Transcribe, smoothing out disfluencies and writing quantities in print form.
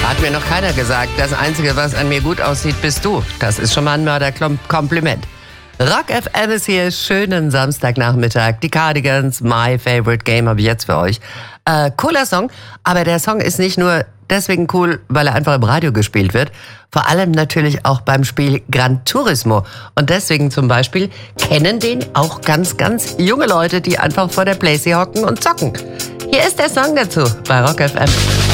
Hat mir noch keiner gesagt. Das Einzige, was an mir gut aussieht, bist du. Das ist schon mal ein Mörderkompliment. Rock FM ist hier, schönen Samstagnachmittag. Die Cardigans, My Favorite Game habe ich jetzt für euch. Cooler Song, aber der Song ist nicht nur deswegen cool, weil er einfach im Radio gespielt wird. Vor allem natürlich auch beim Spiel Gran Turismo. Und deswegen zum Beispiel kennen den auch ganz, ganz junge Leute, die einfach vor der Playsee hocken und zocken. Hier ist der Song dazu bei Rock FM.